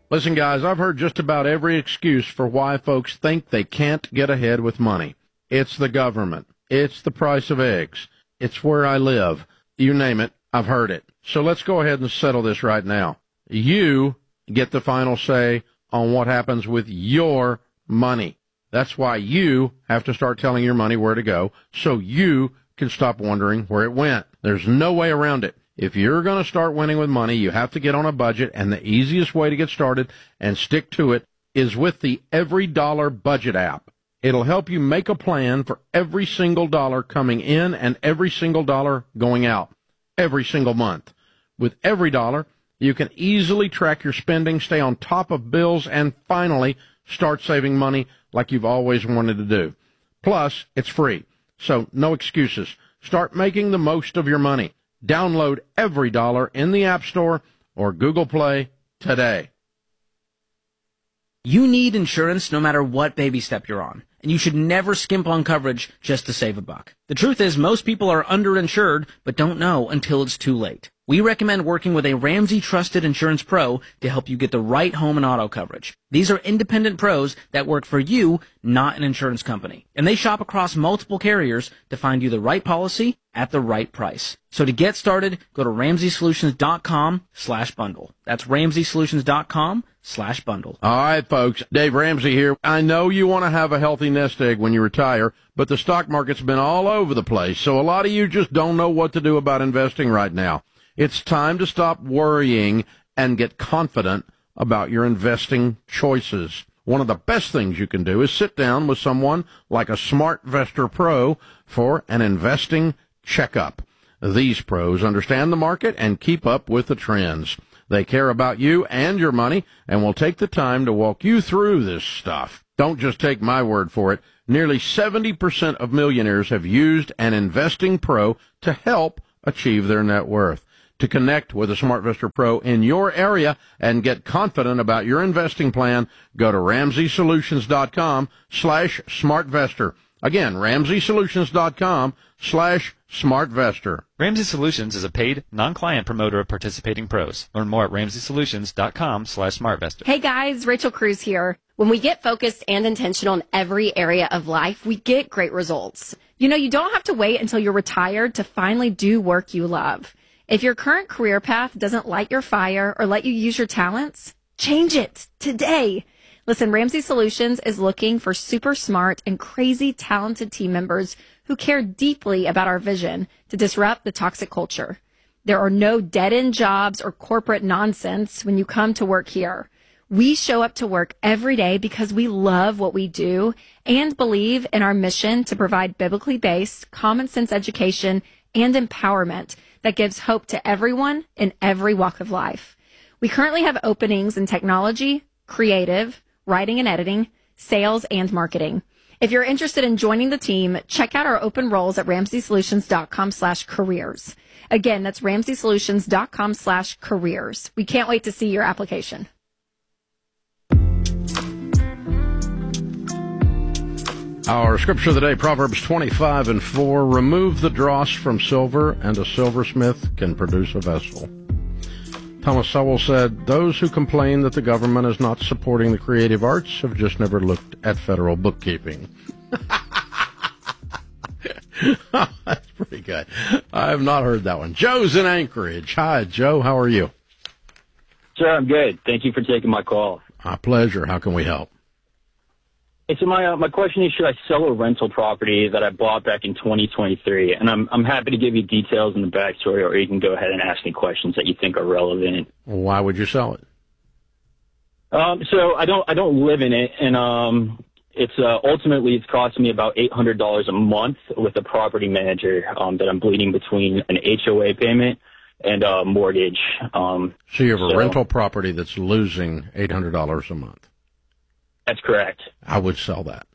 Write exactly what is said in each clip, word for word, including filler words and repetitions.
Listen, guys, I've heard just about every excuse for why folks think they can't get ahead with money. It's the government. It's the price of eggs. It's where I live. You name it, I've heard it. So let's go ahead and settle this right now. You get the final say on what happens with your money. That's why you have to start telling your money where to go so you can stop wondering where it went. There's no way around it. If you're going to start winning with money, you have to get on a budget, and the easiest way to get started and stick to it is with the Every Dollar Budget app. It'll help you make a plan for every single dollar coming in and every single dollar going out every single month. With Every Dollar, you can easily track your spending, stay on top of bills, and finally start saving money like you've always wanted to do. Plus, it's free, so no excuses. Start making the most of your money. Download Every Dollar in the App Store or Google Play today. You need insurance no matter what baby step you're on, and you should never skimp on coverage just to save a buck. The truth is, most people are underinsured but don't know until it's too late. We recommend working with a Ramsey Trusted Insurance Pro to help you get the right home and auto coverage. These are independent pros that work for you, not an insurance company. And they shop across multiple carriers to find you the right policy at the right price. So to get started, go to ramsey solutions dot com slash bundle. That's ramsey solutions dot com slash bundle. All right, folks. Dave Ramsey here. I know you want to have a healthy nest egg when you retire, but the stock market's been all over the place, so a lot of you just don't know what to do about investing right now. It's time to stop worrying and get confident about your investing choices. One of the best things you can do is sit down with someone like a SmartVestor Pro for an investing checkup. These pros understand the market and keep up with the trends. They care about you and your money and will take the time to walk you through this stuff. Don't just take my word for it. Nearly seventy percent of millionaires have used an investing pro to help achieve their net worth. To connect with a SmartVestor Pro in your area and get confident about your investing plan, go to ramsey solutions dot com slash smartvestor. Again, ramsey solutions dot com slash smartvestor. Ramsey Solutions is a paid, non-client promoter of participating pros. Learn more at ramsey solutions dot com slash smartvestor. Hey guys, Rachel Cruz here. When we get focused and intentional in every area of life, we get great results. You know, you don't have to wait until you're retired to finally do work you love. If your current career path doesn't light your fire or let you use your talents, change it today. Listen, Ramsey Solutions is looking for super smart and crazy talented team members who care deeply about our vision to disrupt the toxic culture. There are no dead-end jobs or corporate nonsense when you come to work here. We show up to work every day because we love what we do and believe in our mission to provide biblically based, common sense education and empowerment that gives hope to everyone in every walk of life. We currently have openings in technology, creative, writing and editing, sales, and marketing. If you're interested in joining the team, check out our open roles at ramsey solutions dot com slash careers. Again, that's ramsey solutions dot com slash careers. We can't wait to see your application. Our scripture of the day, Proverbs twenty-five and four, remove the dross from silver, and a silversmith can produce a vessel. Thomas Sowell said, those who complain that the government is not supporting the creative arts have just never looked at federal bookkeeping. That's pretty good. I have not heard that one. Joe's in Anchorage. Hi, Joe. How are you? Sir, I'm good. Thank you for taking my call. My pleasure. How can we help? Hey, so my uh, my question is, should I sell a rental property that I bought back in twenty twenty-three? And I'm I'm happy to give you details in the backstory, or you can go ahead and ask me questions that you think are relevant. Why would you sell it? Um, so I don't I don't live in it, and um, it's uh, ultimately it's costing me about eight hundred dollars a month with a property manager um, that I'm bleeding between an H O A payment and a mortgage. Um, so you have a so, rental property that's losing eight hundred dollars a month. That's correct. I would sell that.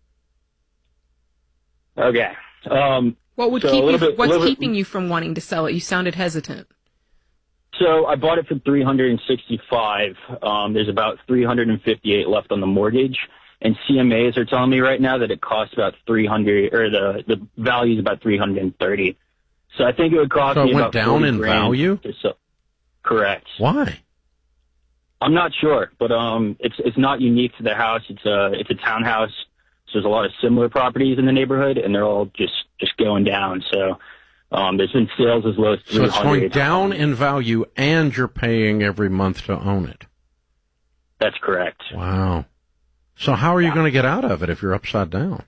Okay. Um, what would so keep you? Bit, what's keeping bit, you from wanting to sell it? You sounded hesitant. So I bought it for three hundred sixty-five. Um, there's about three hundred fifty-eight left on the mortgage, and C M As are telling me right now that it costs about three hundred, or the the value is about three hundred thirty. So I think it would cost so me it went about down in grand value. to sell. Correct. Why? I'm not sure, but um, it's it's not unique to the house. It's a it's a townhouse. So there's a lot of similar properties in the neighborhood, and they're all just just going down. So um, there's been sales as low as three hundred. So it's going down in value, and you're paying every month to own it. That's correct. Wow. So how are you Yeah. going to get out of it if you're upside down?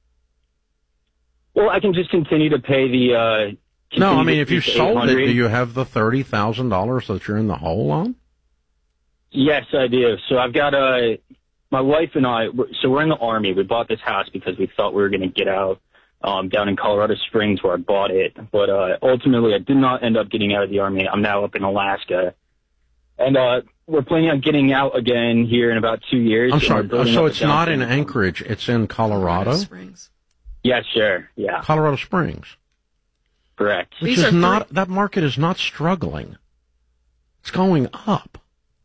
Well, I can just continue to pay the. Uh, No, I continue mean, to if you keep the sold it, eight hundred. do you have the thirty thousand dollars that you're in the hole on? Yes, I do. So I've got a. My wife and I, we're- so we're in the Army. We bought this house because we thought we were going to get out um, down in Colorado Springs where I bought it. But uh, ultimately, I did not end up getting out of the Army. I'm now up in Alaska. And uh, we're planning on getting out again here in about two years. I'm And sorry. we're building So up a it's not in down payment. Anchorage. It's in Colorado? Springs. Yes, sure. Yeah, Colorado Springs. correct. Which These is are not, that market is not struggling. It's going up.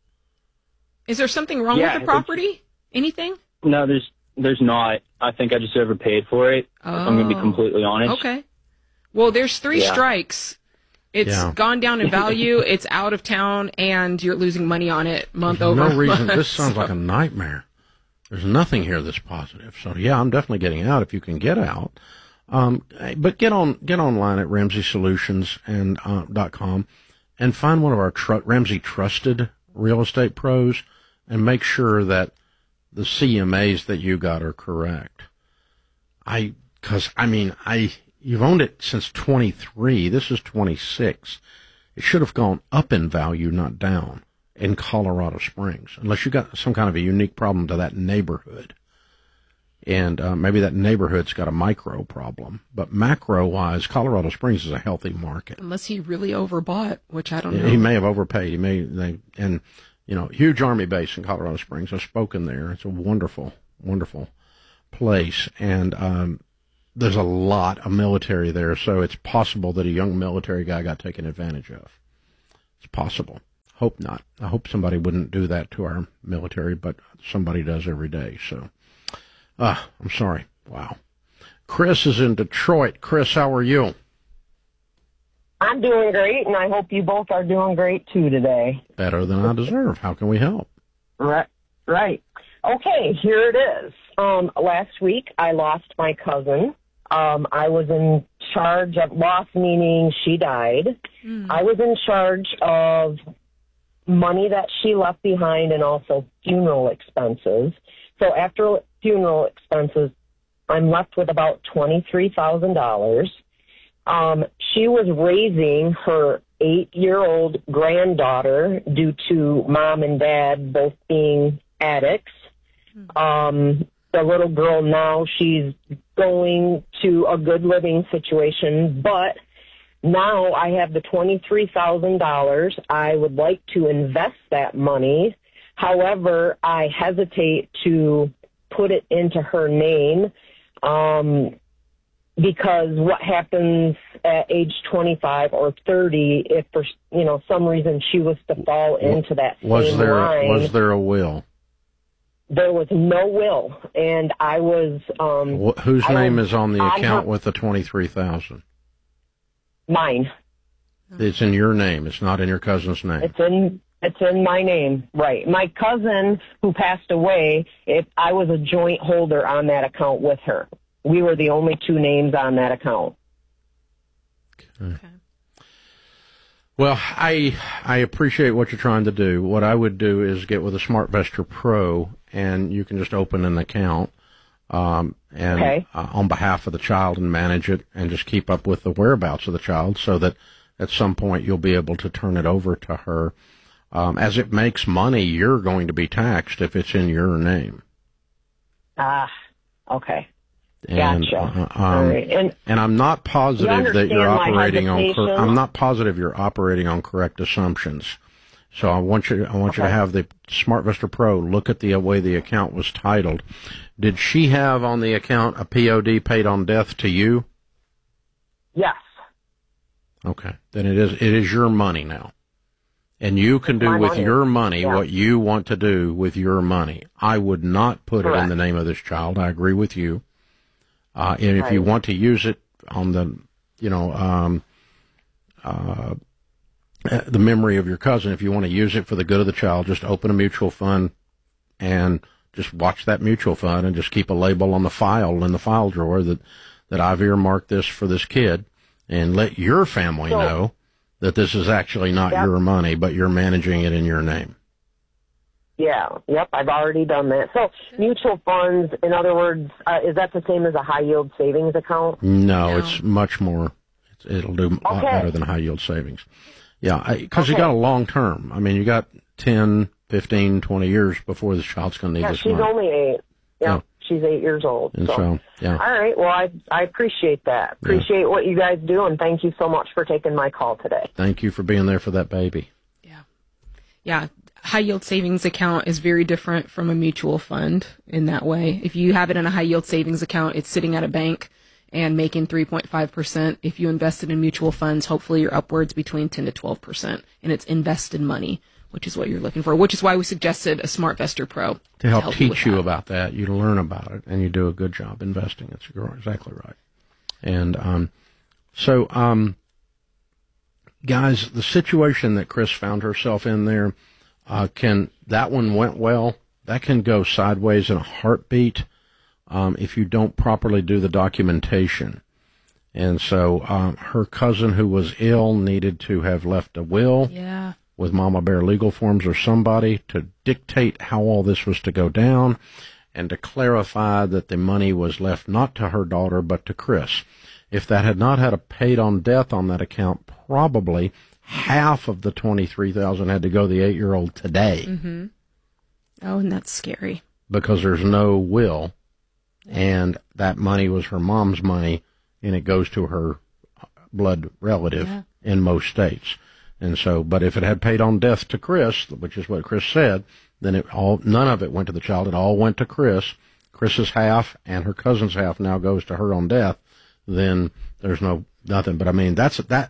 Is there something wrong Yeah, with the property? Anything? No, there's there's not. I think I just overpaid for it. If I'm going to be Oh. completely honest. Okay. Well, there's three Yeah. strikes. It's Yeah. gone down in value. It's out of town, and you're losing money on it month There's over no reason. month. This sounds like a nightmare. There's nothing here that's positive. So yeah, I'm definitely getting out if you can get out. Um, but get on get online at Ramsey Solutions and uh, dot com and find one of our tr- Ramsey trusted real estate pros and make sure that the C M As that you got are correct. I because I mean I you've owned it since twenty-three. This is twenty-six. It should have gone up in value, not down, in Colorado Springs, unless you got some kind of a unique problem to that neighborhood. And uh, maybe that neighborhood's got a micro problem. But macro-wise, Colorado Springs is a healthy market. Unless he really overbought, which I don't know. He may have overpaid. He may, they, and, you know, huge Army base in Colorado Springs. I've spoken there. It's a wonderful, wonderful place. And um, there's a lot of military there, so it's possible that a young military guy got taken advantage of. It's possible. Hope not. I hope somebody wouldn't do that to our military, but somebody does every day. So, ah, I'm sorry. Wow. Chris is in Detroit. Chris, how are you? I'm doing great, and I hope you both are doing great too today. Better than I deserve. How can we help? Right, right. Okay, here it is. Um, last week, I lost my cousin. Um, I was in charge of lost, meaning she died. Mm. I was in charge of money that she left behind and also funeral expenses. So after funeral expenses, I'm left with about twenty-three thousand dollars. Um, she was raising her eight-year-old granddaughter due to mom and dad both being addicts. Um, the little girl now, she's going to a good living situation, but now I have the twenty-three thousand dollars. I would like to invest that money. However, I hesitate to put it into her name um, because what happens at age twenty-five or thirty if for you know some reason she was to fall into that Was same there line? was there a will? There was no will, and I was um, Wh- whose I name was is on the on account her- with the twenty-three thousand? mine. It's in your name. It's not in your cousin's name. It's in it's in my name, right? My cousin who passed away, it, I was a joint holder on that account with her. We were the only two names on that account. Okay. Well, I I appreciate what you're trying to do. What I would do is get with a SmartVestor Pro, and you can just open an account um, and Okay. uh, on behalf of the child and manage it, and just keep up with the whereabouts of the child, so that at some point you'll be able to turn it over to her. Um, as it makes money, you're going to be taxed if it's in your name. Ah, okay. And, Gotcha. uh, All um, right. And And I'm not positive that you're understand my operating on. Cor- hesitation? I'm not positive you're operating on correct assumptions. So I want you. I want you to Okay. have the SmartVestor Pro look at the way the account was titled. Did she have on the account a P O D, paid on death, to you? yes, Okay, then it is. It is your money now, and you can do my with money. your money Yeah. what you want to do with your money. I would not put it in Correct. the name of this child. I agree with you. Uh, and if you Right. want to use it on the, you know, um, uh, uh, the memory of your cousin. If you want to use it for the good of the child, just open a mutual fund and just watch that mutual fund and just keep a label on the file in the file drawer that, that I've earmarked this for this kid, and let your family So- know that this is actually not Yep. your money, but you're managing it in your name. Yeah, yep, I've already done that. So mutual funds, in other words, uh, is that the same as a high yield savings account? No, No. it's much more. It's, it'll do a lot Okay. better than high yield savings. Yeah, because you Okay. got a long term. I mean, you got ten, fifteen, twenty years before this child's going to need Yeah, this she's money. only eight. Yeah, Yeah. she's eight years old. And so. so, yeah. All right, well, I I appreciate that. Yeah. Appreciate what you guys do, and thank you so much for taking my call today. Thank you for being there for that baby. Yeah. High yield savings account is very different from a mutual fund in that way. If you have it in a high yield savings account, it's sitting at a bank and making three point five percent. If you invest it in mutual funds, hopefully you're upwards between ten to twelve percent, and it's invested money, which is what you're looking for, which is why we suggested a SmartVestor Pro To help, you with teach you that. about that, you learn about it, and you do a good job investing. It's exactly right. And um, so, um, guys, the situation that Chris found herself in there, uh, can that one went well. That can go sideways in a heartbeat um, if you don't properly do the documentation. And so, um, her cousin who was ill needed to have left a will Yeah. with Mama Bear Legal Forms or somebody to dictate how all this was to go down, and to clarify that the money was left not to her daughter but to Chris. If that had not had a paid on death on that account, probably half of the twenty-three thousand dollars had to go to the eight-year-old today Mm-hmm. Oh, and that's scary. because there's no will, and that money was her mom's money, and it goes to her blood relative Yeah. in most states. And so, but if it had paid on death to Chris, which is what Chris said, then it all, none of it went to the child. It all went to Chris. Chris's half and her cousin's half now goes to her on death. Then there's no, nothing. But I mean, that's, that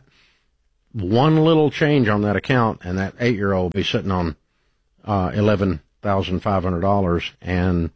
one little change on that account, and that eight-year-old be sitting on, uh, eleven thousand five hundred dollars and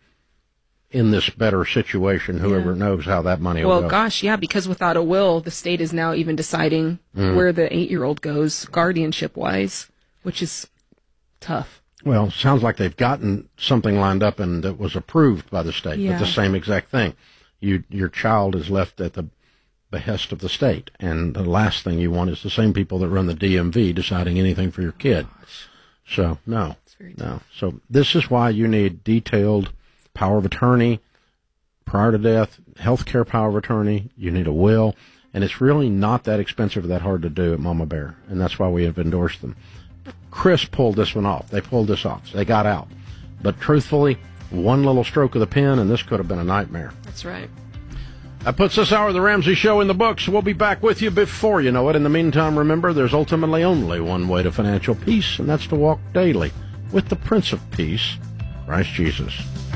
in this better situation, whoever Yeah. knows how that money will Well, go. gosh, yeah, because without a will, the state is now even deciding Mm. where the eight-year-old goes guardianship-wise, which is tough. Well, sounds like they've gotten something lined up and that was approved by the state, Yeah. but the same exact thing. You, your child is left at the behest of the state, and the last thing you want is the same people that run the D M V deciding anything for your kid. So, no, very no. So this is why you need detailed power of attorney prior to death, health care power of attorney. You need a will, and it's really not that expensive or that hard to do at Mama Bear, and that's why we have endorsed them. Chris pulled this one off. They pulled this off. They got out. But truthfully, one little stroke of the pen, and this could have been a nightmare. That's right. That puts this hour of the Ramsey Show in the books. We'll be back with you before you know it. In the meantime, remember, there's ultimately only one way to financial peace, and that's to walk daily with the Prince of Peace, Christ Jesus.